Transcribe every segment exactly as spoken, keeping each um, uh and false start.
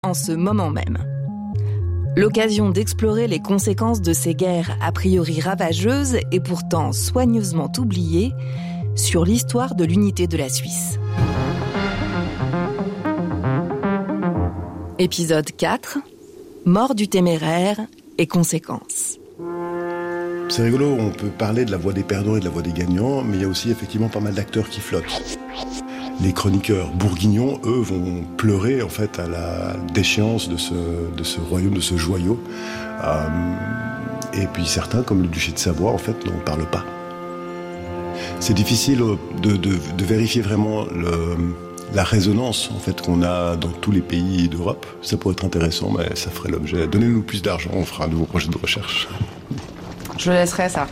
en ce moment même. L'occasion d'explorer les conséquences de ces guerres a priori ravageuses et pourtant soigneusement oubliées sur l'histoire de l'unité de la Suisse. Épisode quatre. Mort du téméraire et conséquences. C'est rigolo, on peut parler de la voix des perdants et de la voix des gagnants, mais il y a aussi effectivement pas mal d'acteurs qui flottent. Les chroniqueurs bourguignons, eux, vont pleurer en fait à la déchéance de ce, de ce royaume, de ce joyau. Euh, et puis certains, comme le duché de Savoie, en fait, n'en parlent pas. C'est difficile de, de, de vérifier vraiment le, la résonance en fait, qu'on a dans tous les pays d'Europe. Ça pourrait être intéressant, mais ça ferait l'objet. Donnez-nous plus d'argent, on fera un nouveau projet de recherche. Je laisserai ça.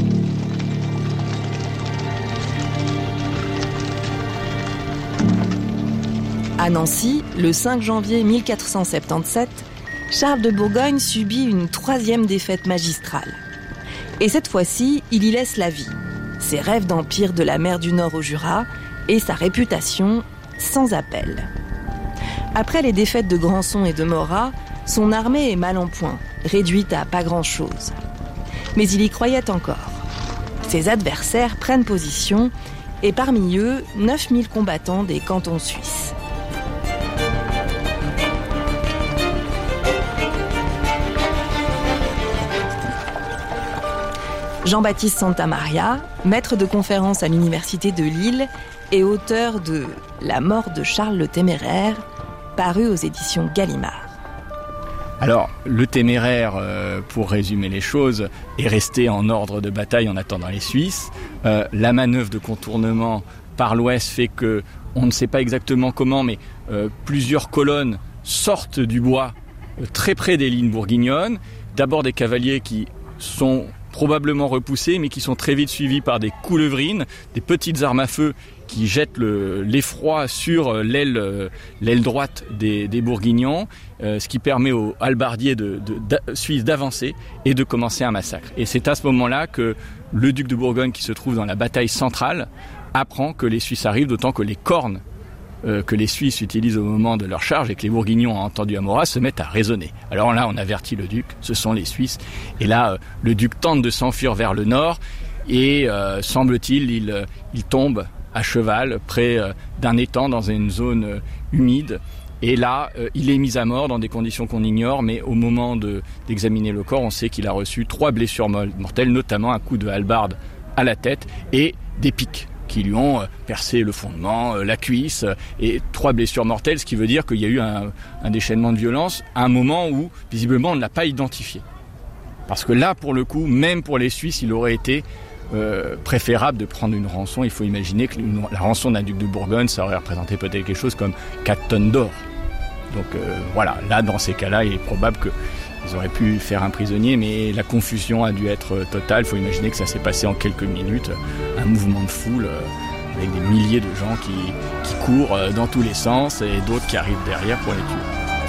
À Nancy, le cinq janvier mille quatre cent soixante-dix-sept, Charles de Bourgogne subit une troisième défaite magistrale. Et cette fois-ci, il y laisse la vie, ses rêves d'empire de la mer du Nord au Jura et sa réputation sans appel. Après les défaites de Granson et de Morat, son armée est mal en point, réduite à pas grand-chose. Mais il y croyait encore. Ses adversaires prennent position, et parmi eux, neuf mille combattants des cantons suisses. Jean-Baptiste Santamaria, maître de conférence à l'université de Lille et auteur de « La mort de Charles le Téméraire », paru aux éditions Gallimard. Alors, le Téméraire, euh, pour résumer les choses, est resté en ordre de bataille en attendant les Suisses. Euh, la manœuvre de contournement par l'ouest fait que, on ne sait pas exactement comment, mais euh, plusieurs colonnes sortent du bois euh, très près des lignes bourguignonnes. D'abord des cavaliers qui sont probablement repoussés, mais qui sont très vite suivis par des coulevrines, des petites armes à feu qui jettent le, l'effroi sur l'aile, euh, l'aile droite des, des Bourguignons, euh, ce qui permet aux hallebardiers de, de, de, suisses d'avancer et de commencer un massacre. Et c'est à ce moment-là que le duc de Bourgogne, qui se trouve dans la bataille centrale, apprend que les Suisses arrivent, d'autant que les cornes euh, que les Suisses utilisent au moment de leur charge et que les Bourguignons ont entendu à Morat se mettent à résonner. Alors là, on avertit le duc, ce sont les Suisses. Et là, euh, le duc tente de s'enfuir vers le nord et, euh, semble-t-il, il, euh, il tombe à cheval, près euh, d'un étang, dans une zone euh, humide. Et là, euh, il est mis à mort dans des conditions qu'on ignore, mais au moment de, d'examiner le corps, on sait qu'il a reçu trois blessures mortelles, notamment un coup de hallebarde à la tête et des pics qui lui ont euh, percé le fondement, euh, la cuisse, euh, et trois blessures mortelles, ce qui veut dire qu'il y a eu un, un déchaînement de violence à un moment où, visiblement, on ne l'a pas identifié. Parce que là, pour le coup, même pour les Suisses, il aurait été Euh, préférable de prendre une rançon. Il faut imaginer que une, la rançon d'un duc de Bourgogne, ça aurait représenté peut-être quelque chose comme quatre tonnes d'or. Donc euh, voilà, là dans ces cas-là, il est probable qu'ils auraient pu faire un prisonnier, mais la confusion a dû être totale. Il faut imaginer que ça s'est passé en quelques minutes, un mouvement de foule euh, avec des milliers de gens qui, qui courent euh, dans tous les sens et d'autres qui arrivent derrière pour les tuer.